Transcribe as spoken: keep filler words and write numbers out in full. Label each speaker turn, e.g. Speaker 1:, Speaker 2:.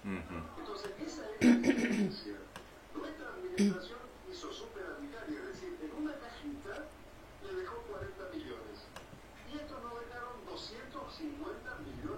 Speaker 1: Ujú.
Speaker 2: Entonces, esa es la diferencia. Nuestra administración hizo superavitaria, es decir, en una cajita le dejó cuarenta millones. Y estos nos dejaron doscientos cincuenta millones